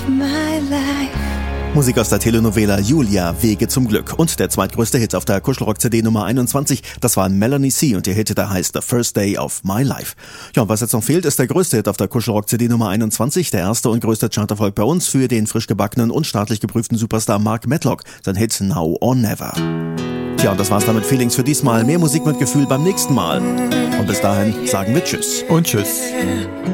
my life. Musik aus der Telenovela Julia, Wege zum Glück. Und der zweitgrößte Hit auf der Kuschelrock-CD Nummer 21, das war Melanie C. und ihr Hit, der heißt The First Day of My Life. Ja, und was jetzt noch fehlt, ist der größte Hit auf der Kuschelrock-CD Nummer 21, der erste und größte Charterfolg bei uns für den frisch gebackenen und staatlich geprüften Superstar Mark Medlock, sein Hit Now or Never. Tja, und das war's dann mit Feelings für diesmal. Mehr Musik mit Gefühl beim nächsten Mal. Und bis dahin sagen wir Tschüss. Und Tschüss.